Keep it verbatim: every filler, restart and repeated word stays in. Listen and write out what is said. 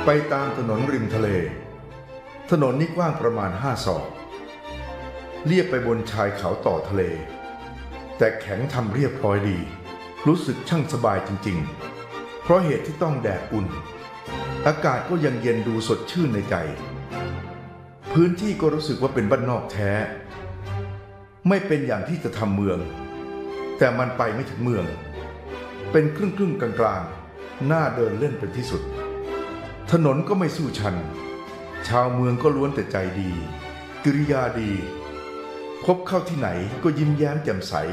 ไปตามถนนริมทะเลถนนนี้กว้างประมาณห้าศอกเลียบไปบนชายเขาต่อทะเลแต่แข็งทำเรียบร้อยดีรู้สึกช่างสบายจริงๆเพราะเหตุที่ต้องแดดอุ่นอากาศก็ยังเย็นดูสดชื่นในใจพื้นที่ก็รู้สึกว่าเป็นบ้านนอกแท้ไม่เป็นอย่างที่จะทำเมืองแต่มันไปไม่ถึงเมืองเป็นครึ่งครึ่งกลางกลางน่าเดินเล่นเป็นที่สุดถนนก็ไม่สู้ชันชาวเมืองก็ล้วนแต่ใจดีกิริยาดีพบเข้าที่ไหนก็ยิ้มแย้มแจ่มใส